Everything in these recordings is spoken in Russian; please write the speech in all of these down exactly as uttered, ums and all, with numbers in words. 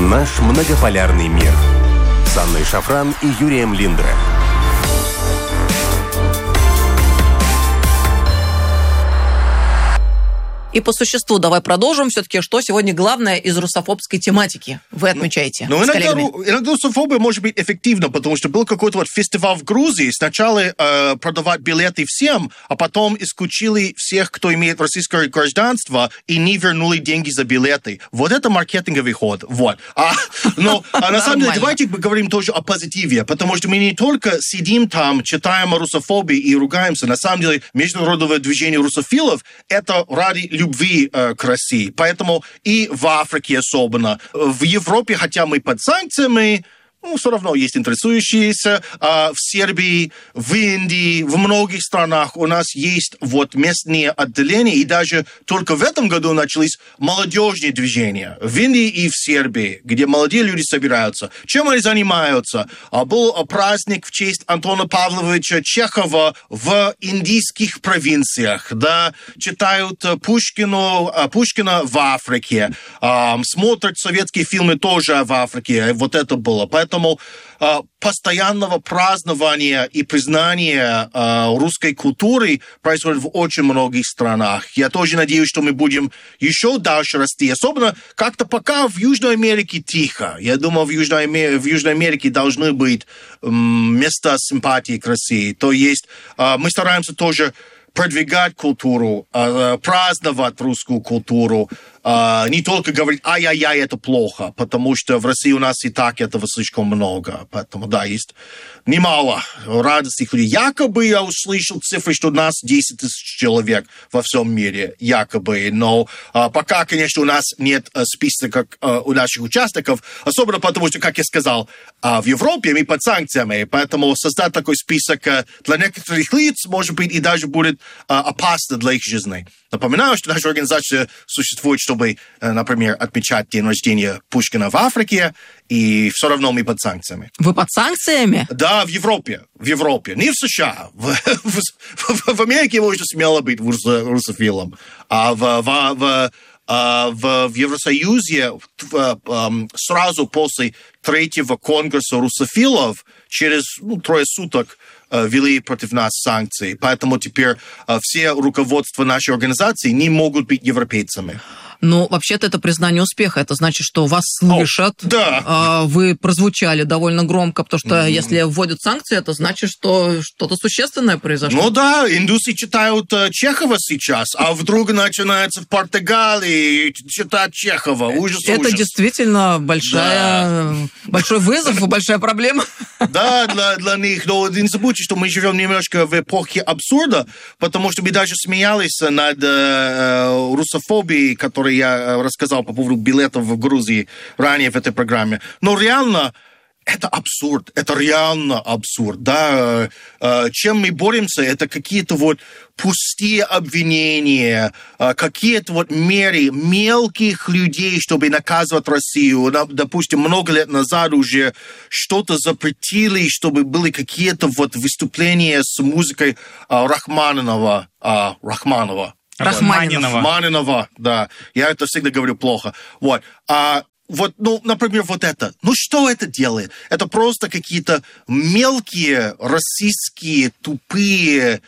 Наш многополярный мир. С Анной Шафран и Юрием Линдре. И по существу давай продолжим. Все-таки, что сегодня главное из русофобской тематики вы отмечаете? Ну, иногда, иногда русофобия может быть эффективна, потому что был какой-то вот фестиваль в Грузии. Сначала э, продавать билеты всем, а потом исключили всех, кто имеет российское гражданство, и не вернули деньги за билеты. Вот это маркетинговый ход. Вот. А, но а на самом деле давайте поговорим тоже о позитиве, потому что мы не только сидим там, читаем о русофобии и ругаемся. На самом деле международное движение русофилов — это ради любви э, к России. Поэтому и в Африке особенно. В Европе, хотя мы под санкциями, ну, все равно есть интересующиеся. А в Сербии, в Индии, в многих странах у нас есть вот местные отделения, и даже только в этом году начались молодежные движения. В Индии и в Сербии, где молодые люди собираются. Чем они занимаются? А был праздник в честь Антона Павловича Чехова в индийских провинциях. Да? Читают Пушкину, Пушкина в Африке. А, смотрят советские фильмы тоже в Африке. Вот это было. Поэтому Поэтому э, постоянного празднования и признания э, русской культуры происходит в очень многих странах. Я тоже надеюсь, что мы будем еще дальше расти. Особенно как-то пока в Южной Америке тихо. Я думаю, в Южной, в Южной Америке должны быть э, места симпатии к России. То есть э, мы стараемся тоже продвигать культуру, э, праздновать русскую культуру, Uh, не только говорить, ай-яй-яй, это плохо, потому что в России у нас и так этого слишком много. Поэтому, да, есть немало радостных людей. Якобы я услышал цифры, что у нас десять тысяч человек во всем мире, якобы. Но uh, пока, конечно, у нас нет uh, списка как uh, у наших участников, особенно потому, что, как я сказал, uh, в Европе мы под санкциями, поэтому создать такой список uh, для некоторых лиц, может быть, и даже будет uh, опасно для их жизни. Напоминаю, что наша организация существует, чтобы, например, отмечать день рождения Пушкина в Африке, и все равно мы под санкциями. Вы под санкциями? Да, в Европе. В Европе. Не в США. В, в, в, в Америке можно смело быть русофилом. А в, в, в, в, в Евросоюзе сразу после третьего конгресса русофилов через ну, трое суток ввели против нас санкции. Поэтому теперь все руководства нашей организации не могут быть европейцами. Ну, вообще-то это признание успеха. Это значит, что вас слышат. О, да. Вы прозвучали довольно громко, потому что mm-hmm. если вводят санкции, это значит, что что-то существенное произошло. Ну да, индусы читают Чехова сейчас, а вдруг начинается в Португалии читать Чехова. Ужас, это ужас. Действительно большая, да. большой вызов и большая проблема. Да, для, для них. Но не забудьте, что мы живем немножко в эпохе абсурда, потому что мы даже смеялись над э, русофобией, которая я рассказал по поводу билетов в Грузии ранее в этой программе. Но реально это абсурд, это реально абсурд. Да? Чем мы боремся, это какие-то вот пустые обвинения, какие-то вот меры мелких людей, чтобы наказывать Россию. Допустим, много лет назад уже что-то запретили, чтобы были какие-то вот выступления с музыкой Рахманинова. Рахманова. Рахманинова. Рахманинова, да. Я это всегда говорю плохо. Вот. А вот, ну, например, вот это. Ну, что это делает? Это просто какие-то мелкие, расистские, тупые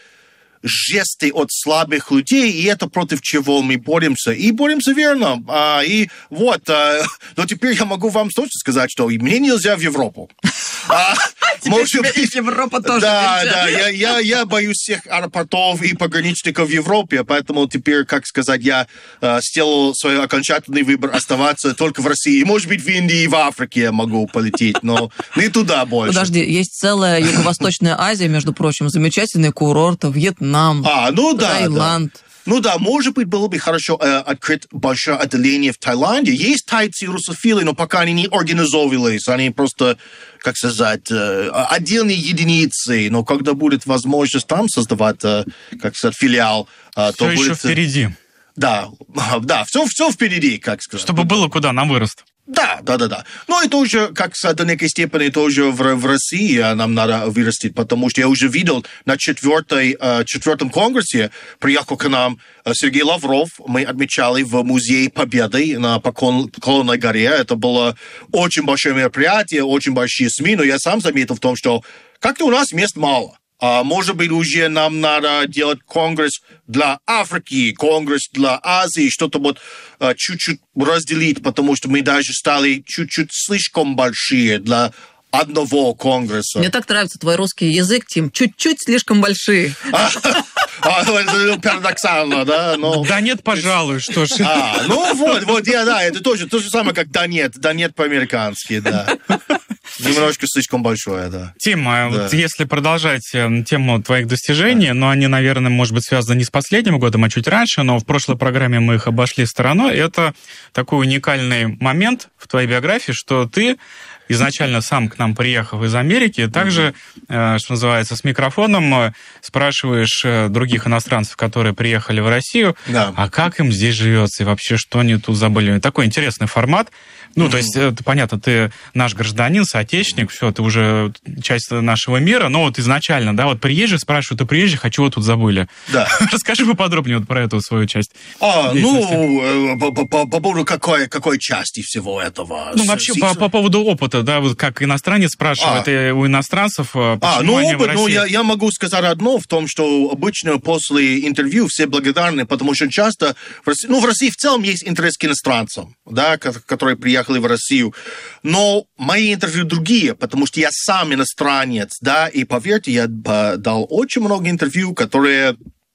жесты от слабых людей, и это против чего мы боремся. И боремся верно. А, и вот, а, но теперь я могу вам точно сказать, что мне нельзя в Европу. А, может быть, Европа тоже да, нельзя. Да, я, я, я боюсь всех аэропортов и пограничников в Европе, поэтому теперь, как сказать, я э, сделал свой окончательный выбор оставаться только в России. И, может быть, в Индии и в Африке я могу полететь, но не туда больше. Подожди, есть целая Юго-Восточная Азия, между прочим, замечательные курорты, Вьетнам, а, ну, да, Таиланд. Да. Ну да, может быть, было бы хорошо э, открыть большое отделение в Таиланде. Есть тайцы и русофилы, но пока они не организовывались. Они просто, как сказать, э, отдельные единицы. Но когда будет возможность там создавать, э, как сказать, филиал, э, то еще будет... впереди. Да, да, все, все впереди, как сказать. Чтобы было куда на вырост. Да, да, да, да. Но это уже, как сказать, до некой степени тоже в, в России нам надо вырастить, потому что я уже видел на четвертой, четвертом конгрессе приехал к нам Сергей Лавров, мы отмечали в Музее Победы на Поклонной горе. Это было очень большое мероприятие, очень большие СМИ, но я сам заметил в том, что как-то у нас мест мало. А может быть, уже нам надо делать конгресс для Африки, конгресс для Азии, что-то вот а, чуть-чуть разделить, потому что мы даже стали чуть-чуть слишком большие для одного конгресса. Мне так нравится твой русский язык, Тим. Чуть-чуть слишком большие. Парадоксально, да? Да нет, пожалуй, что ж. А, ну вот, вот, я, да, это тоже то же самое, как да нет, да нет по-американски, да. Немножко слишком большое, да. Тим, да. Вот если продолжать тему твоих достижений, да. но они, наверное, может быть, связаны не с последним годом, а чуть раньше, но в прошлой программе мы их обошли стороной. Это такой уникальный момент в твоей биографии, что ты изначально сам к нам приехав из Америки, также, mm-hmm. что называется, с микрофоном спрашиваешь других иностранцев, которые приехали в Россию, да. а как им здесь живется и вообще, что они тут забыли. Такой интересный формат. Ну, mm-hmm. то есть, это, понятно, ты наш гражданин, соотечественник, все, ты уже часть нашего мира, но вот изначально, да, вот приезжий спрашивают, ты приезжий, а чего тут забыли? Да. Расскажи поподробнее вот про эту свою часть. А, ну, по, по, по поводу какой, какой части всего этого? Ну, вообще, по, по поводу опыта, да, вот как иностранец спрашивает, а. и у иностранцев, почему а, ну, они опыт, в России? Ну, я, я могу сказать одно в том, что обычно после интервью все благодарны, потому что часто, в России, ну, в России в целом есть интерес к иностранцам, да, которые приехали в Россию, но мои интервью другие, потому что я сам иностранец, да, и поверьте, я дал очень много интервью, которые,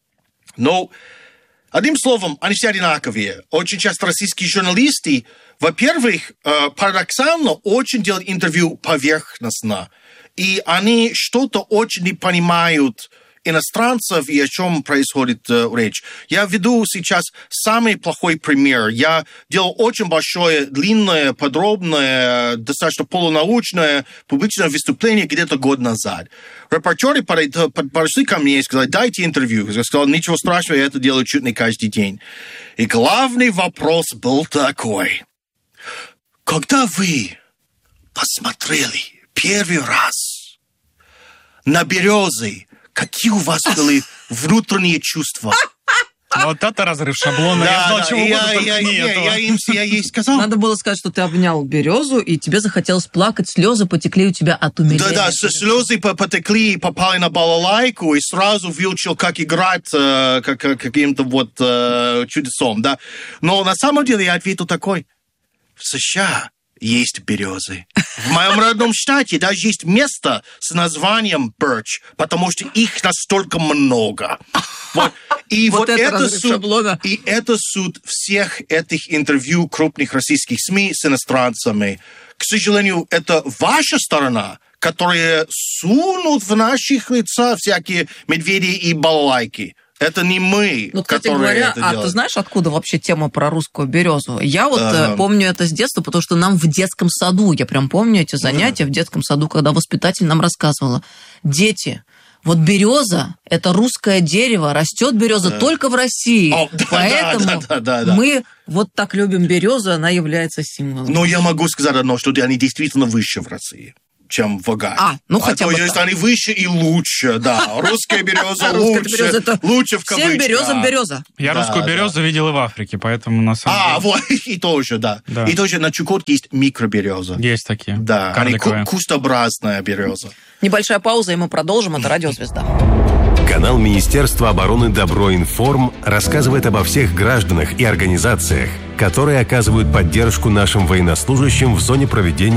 ну, одним словом, они все одинаковые. Очень часто российские журналисты, во-первых, парадоксально очень делают интервью поверхностно, и они что-то очень не понимают иностранцев и о чем происходит э, речь. Я веду сейчас самый плохой пример. Я делал очень большое, длинное, подробное, достаточно полунаучное публичное выступление где-то год назад. Репортеры подошли ко мне и сказали, дайте интервью. Я сказал, ничего страшного, я это делаю чуть не каждый день. И главный вопрос был такой. Когда вы посмотрели первый раз на березы, какие у вас были внутренние чувства? Вот это разрыв шаблона. Да, я ждал да, чего я, угодно, я, только не я, этого. я, им, я ей сказал. Надо было сказать, что ты обнял березу, и тебе захотелось плакать, слезы потекли у тебя от умиления. Да, да, слезы потекли, попали на балалайку, и сразу выучил, как играть э, как, каким-то вот э, чудесом, да. Но на самом деле я ответил такой. В США есть березы. В моем родном штате даже есть место с названием Birch, потому что их настолько много. Вот. И вот, вот это, это суд, и это суд всех этих интервью крупных российских СМИ с иностранцами. К сожалению, это ваша сторона, которая сунут в наших лица всякие медведи и балалайки. Это не мы, ну, кстати которые говоря, это а делают. Ты знаешь, откуда вообще тема про русскую березу? Я вот ага. помню это с детства, потому что нам в детском саду, я прям помню эти занятия ага. в детском саду, когда воспитатель нам рассказывала. Дети, вот береза – это русское дерево, растет береза да. только в России. О, да, поэтому да, да, да, да. мы вот так любим березу, она является символом. Но я могу сказать одно, что они действительно выше в России, чем в Агае. А, ну хотя а бы то есть так. они выше и лучше, да. Русская береза лучше, лучше в кавычках. Всем березам береза. Я русскую березу видел и в Африке, поэтому на самом деле... А, вот, и тоже, да. И тоже на Чукотке есть микробереза. Есть такие. Да, они кустообразная береза. Небольшая пауза, и мы продолжим. Это «Радиозвезда». Канал Министерства обороны «Доброинформ» рассказывает обо всех гражданах и организациях, которые оказывают поддержку нашим военнослужащим в зоне проведения